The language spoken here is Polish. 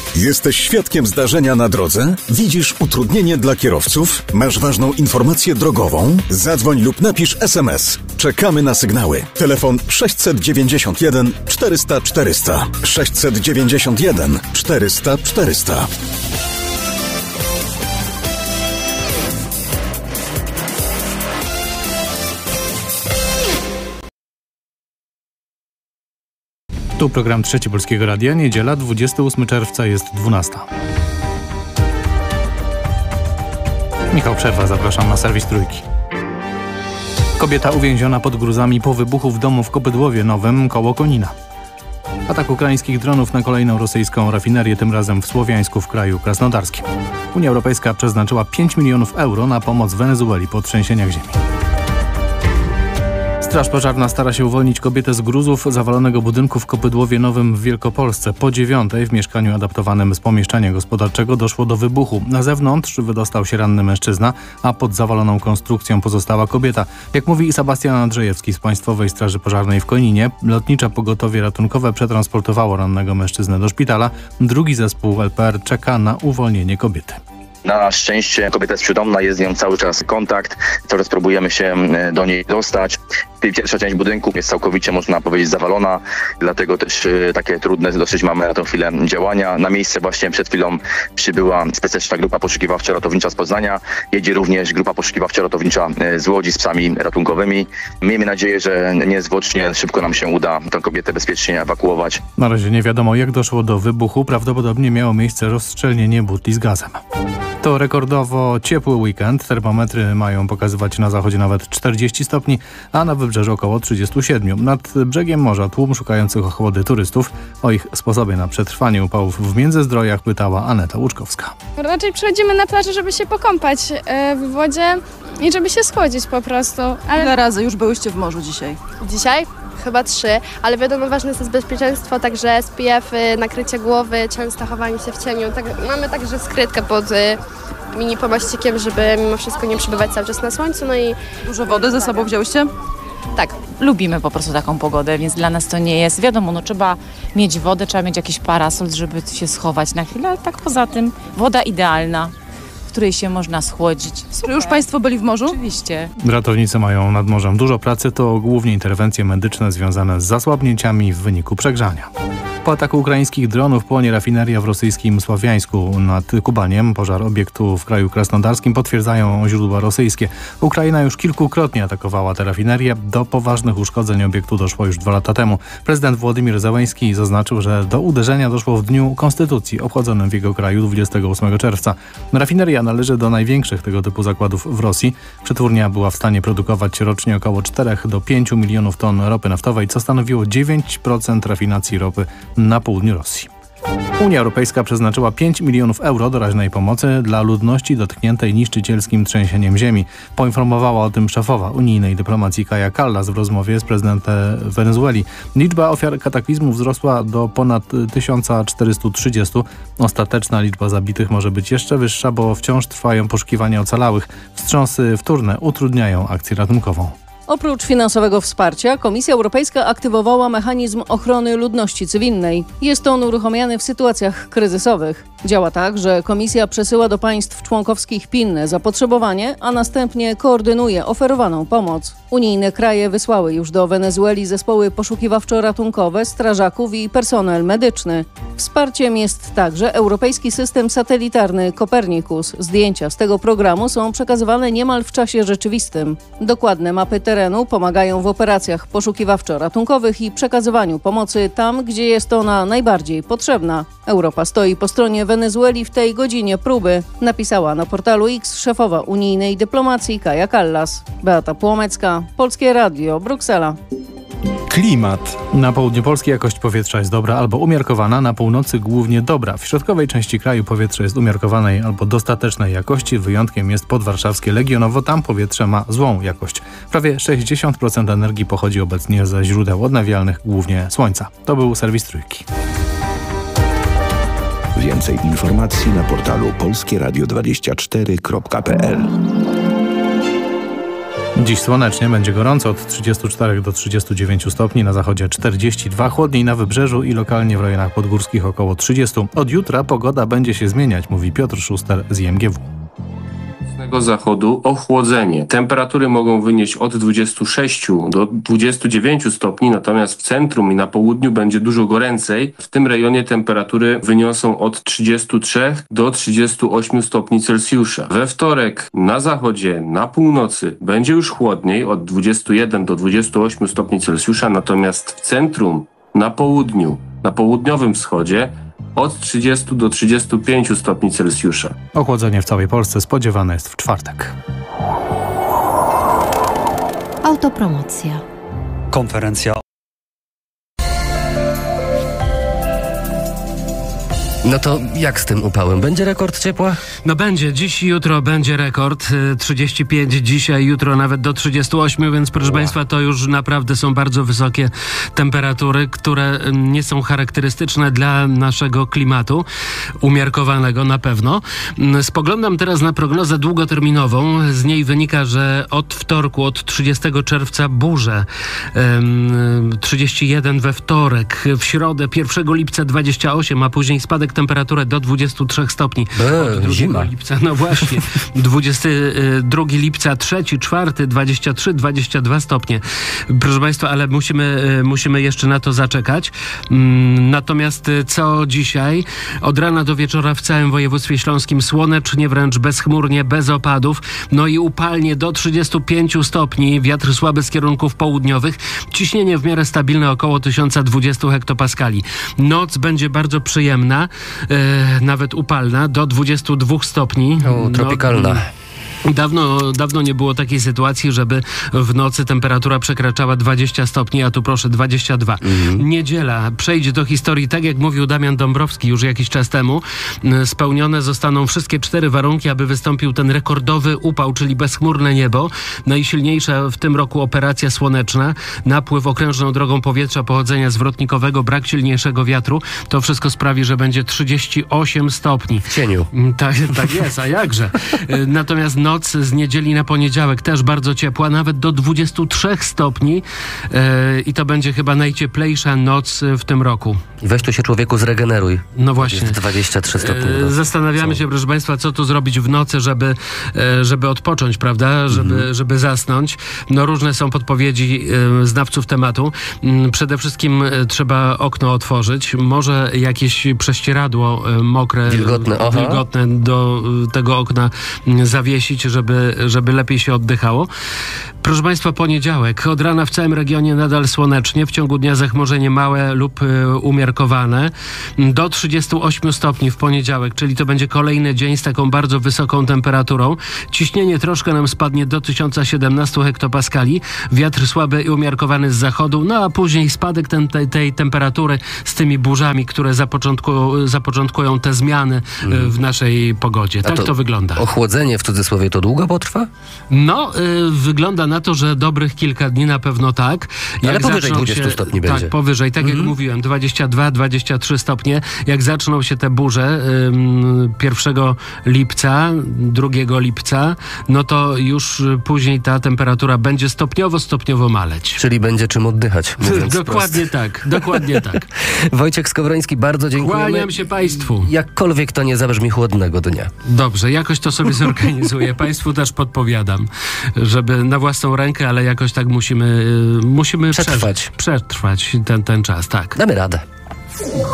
Jesteś świadkiem zdarzenia na drodze? Widzisz utrudnienie dla kierowców? Masz ważną informację drogową? Zadzwoń lub napisz SMS. Czekamy na sygnały. Telefon 691 400 400. 691 400 400. Tu program Trzeci Polskiego Radia, niedziela, 28 czerwca, jest 12. Michał Przerwa, zapraszam na serwis Trójki. Kobieta uwięziona pod gruzami po wybuchu w domu w Kopydłowie Nowym koło Konina. Atak ukraińskich dronów na kolejną rosyjską rafinerię, tym razem w Słowiańsku w kraju krasnodarskim. Unia Europejska przeznaczyła 5 milionów euro na pomoc Wenezueli po trzęsieniach ziemi. Straż pożarna stara się uwolnić kobietę z gruzów zawalonego budynku w Kopydłowie Nowym w Wielkopolsce. Po 9:00 w mieszkaniu adaptowanym z pomieszczenia gospodarczego doszło do wybuchu. Na zewnątrz wydostał się ranny mężczyzna, a pod zawaloną konstrukcją pozostała kobieta. Jak mówi Sebastian Andrzejewski z Państwowej Straży Pożarnej w Koninie, lotnicze pogotowie ratunkowe przetransportowało rannego mężczyznę do szpitala. Drugi zespół LPR czeka na uwolnienie kobiety. Na szczęście kobieta jest przytomna, jest z nią cały czas kontakt, coraz próbujemy się do niej dostać. Pierwsza część budynku jest całkowicie, można powiedzieć, zawalona, dlatego też takie trudne dosyć mamy na tę chwilę działania. Na miejsce właśnie przed chwilą przybyła specjalna grupa poszukiwawczo-ratownicza z Poznania. Jedzie również grupa poszukiwawczo-ratownicza z Łodzi z psami ratunkowymi. Miejmy nadzieję, że niezwłocznie szybko nam się uda tę kobietę bezpiecznie ewakuować. Na razie nie wiadomo, jak doszło do wybuchu. Prawdopodobnie miało miejsce rozszczelnienie butli z gazem. To rekordowo ciepły weekend. Termometry mają pokazywać na zachodzie nawet 40 stopni, a na wybrzeżu około 37. Nad brzegiem morza tłum szukających ochłody turystów. O ich sposobie na przetrwanie upałów w Międzyzdrojach pytała Aneta Łuczkowska. Raczej przychodzimy na plażę, żeby się pokampać w wodzie i żeby się schłodzić po prostu. Ile razy już byłyście w morzu dzisiaj? Dzisiaj? Chyba 3, ale wiadomo, ważne jest bezpieczeństwo, także SPF, nakrycie głowy, często chowanie się w cieniu. Tak, mamy także skrytkę pod mini pomaścikiem, żeby mimo wszystko nie przebywać cały czas na słońcu. No i dużo wody ze sobą wzięłyście? Tak, lubimy po prostu taką pogodę, więc dla nas to nie jest. Wiadomo, no trzeba mieć wodę, trzeba mieć jakiś parasol, żeby się schować na chwilę, ale tak poza tym woda idealna, w której się można schłodzić. Super. Czy już Państwo byli w morzu? Oczywiście. Ratownicy mają nad morzem dużo pracy, to głównie interwencje medyczne związane z zasłabnięciami w wyniku przegrzania. Po ataku ukraińskich dronów płonie rafineria w rosyjskim Słowiańsku nad Kubaniem. Pożar obiektu w kraju krasnodarskim potwierdzają źródła rosyjskie. Ukraina już kilkukrotnie atakowała tę rafinerię. Do poważnych uszkodzeń obiektu doszło już 2 lata temu. Prezydent Władimir Zełenski zaznaczył, że do uderzenia doszło w dniu Konstytucji, obchodzonym w jego kraju 28 czerwca. Rafineria należy do największych tego typu zakładów w Rosji. Przetwórnia była w stanie produkować rocznie około 4 do 5 milionów ton ropy naftowej, co stanowiło 9% rafinacji ropy na południu Rosji. Unia Europejska przeznaczyła 5 milionów euro doraźnej pomocy dla ludności dotkniętej niszczycielskim trzęsieniem ziemi. Poinformowała o tym szefowa unijnej dyplomacji Kaja Kallas w rozmowie z prezydentem Wenezueli. Liczba ofiar kataklizmu wzrosła do ponad 1430. Ostateczna liczba zabitych może być jeszcze wyższa, bo wciąż trwają poszukiwania ocalałych. Wstrząsy wtórne utrudniają akcję ratunkową. Oprócz finansowego wsparcia, Komisja Europejska aktywowała mechanizm ochrony ludności cywilnej. Jest on uruchamiany w sytuacjach kryzysowych. Działa tak, że Komisja przesyła do państw członkowskich pilne zapotrzebowanie, a następnie koordynuje oferowaną pomoc. Unijne kraje wysłały już do Wenezueli zespoły poszukiwawczo-ratunkowe, strażaków i personel medyczny. Wsparciem jest także europejski system satelitarny Copernicus. Zdjęcia z tego programu są przekazywane niemal w czasie rzeczywistym. Dokładne mapy terenu pomagają w operacjach poszukiwawczo-ratunkowych i przekazywaniu pomocy tam, gdzie jest ona najbardziej potrzebna. Europa stoi po stronie Wenezueli w tej godzinie próby, napisała na portalu X szefowa unijnej dyplomacji Kaja Kallas. Beata Płomecka, Polskie Radio, Bruksela. Klimat. Na południu Polski jakość powietrza jest dobra albo umiarkowana, na północy głównie dobra. W środkowej części kraju powietrze jest umiarkowanej albo dostatecznej jakości. Wyjątkiem jest podwarszawskie Legionowo, tam powietrze ma złą jakość. Prawie 60% energii pochodzi obecnie ze źródeł odnawialnych, głównie słońca. To był serwis Trójki. Więcej informacji na portalu polskieradio24.pl. Dziś słonecznie, będzie gorąco od 34 do 39 stopni, na zachodzie 42, chłodniej na wybrzeżu i lokalnie w rejonach podgórskich około 30. Od jutra pogoda będzie się zmieniać, mówi Piotr Szuster z IMGW. Zachodu ochłodzenie. Temperatury mogą wynieść od 26 do 29 stopni, natomiast w centrum i na południu będzie dużo goręcej. W tym rejonie temperatury wyniosą od 33 do 38 stopni Celsjusza. We wtorek na zachodzie, na północy będzie już chłodniej od 21 do 28 stopni Celsjusza, natomiast w centrum, na południu, na południowym wschodzie od 30 do 35 stopni Celsjusza. Ochłodzenie w całej Polsce spodziewane jest w czwartek. Autopromocja. Konferencja. No to jak z tym upałem? Będzie rekord ciepła? No będzie. Dziś i jutro będzie rekord. 35 dzisiaj, jutro nawet do 38, więc proszę Państwa, to już naprawdę są bardzo wysokie temperatury, które nie są charakterystyczne dla naszego klimatu, umiarkowanego na pewno. Spoglądam teraz na prognozę długoterminową. Z niej wynika, że od wtorku, od 30 czerwca burze. 31 we wtorek, w środę 1 lipca 28, a później spadek temperatury do 23 stopni. Od 2 lipca, no właśnie. 22 lipca, 3, 4, 23, 22 stopnie. Proszę Państwa, ale musimy jeszcze na to zaczekać. Natomiast co dzisiaj? Od rana do wieczora w całym województwie śląskim słonecznie, wręcz bezchmurnie, bez opadów. No i upalnie do 35 stopni. Wiatr słaby z kierunków południowych. Ciśnienie w miarę stabilne, około 1020 hektopaskali. Noc będzie bardzo przyjemna. Nawet upalna, do 22 stopni. Tropikalna. Dawno nie było takiej sytuacji, żeby w nocy temperatura przekraczała 20 stopni, a tu proszę 22. Niedziela przejdzie do historii, tak jak mówił Damian Dąbrowski już jakiś czas temu. Spełnione zostaną wszystkie 4 warunki, aby wystąpił ten rekordowy upał, czyli bezchmurne niebo. Najsilniejsza w tym roku operacja słoneczna, napływ okrężną drogą powietrza pochodzenia zwrotnikowego, brak silniejszego wiatru. To wszystko sprawi, że będzie 38 stopni. W cieniu. Tak jest, a jakże. Natomiast noc z niedzieli na poniedziałek też bardzo ciepła, nawet do 23 stopni i to będzie chyba najcieplejsza noc w tym roku. Weź tu się człowieku zregeneruj. No właśnie. Jest 23 stopni. Zastanawiamy się, proszę Państwa, co tu zrobić w nocy, żeby odpocząć, prawda? Żeby zasnąć. No różne są podpowiedzi znawców tematu. Przede wszystkim trzeba okno otworzyć. Może jakieś prześcieradło mokre, wilgotne do tego okna zawiesić, żeby lepiej się oddychało. Proszę Państwa, poniedziałek. Od rana w całym regionie nadal słonecznie. W ciągu dnia zachmurzenie małe lub umiarkowane. Do 38 stopni w poniedziałek, czyli to będzie kolejny dzień z taką bardzo wysoką temperaturą. Ciśnienie troszkę nam spadnie do 1017 hektopaskali. Wiatr słaby i umiarkowany z zachodu. No a później spadek tej temperatury z tymi burzami, które zapoczątkują te zmiany w naszej pogodzie. Tak to wygląda. Ochłodzenie w cudzysłowie to długo potrwa? No, wygląda na to, że dobrych kilka dni na pewno tak. Ale powyżej 20 stopni będzie. Tak, powyżej. Tak jak mówiłem, 22-23 stopnie. Jak zaczną się te burze 1 lipca, 2 lipca, no to już później ta temperatura będzie stopniowo maleć. Czyli będzie czym oddychać. Dokładnie tak. Wojciech Skowroński, bardzo dziękujemy. Kłaniam się Państwu. Jakkolwiek to nie zabrzmi chłodnego dnia. Dobrze, jakoś to sobie zorganizuję. Państwu też podpowiadam, żeby na własną rękę, ale jakoś tak musimy przetrwać ten czas, tak. Damy radę.